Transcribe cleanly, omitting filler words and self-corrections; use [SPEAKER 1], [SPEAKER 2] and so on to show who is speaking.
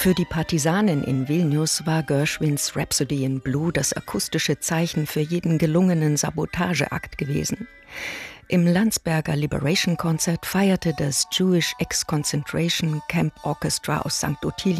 [SPEAKER 1] Für die Partisanen in Vilnius war Gershwins Rhapsody in Blue das akustische Zeichen für jeden gelungenen Sabotageakt gewesen. Im Landsberger Liberation Concert feierte das Jewish Ex-Concentration Camp Orchestra aus St. Ottilien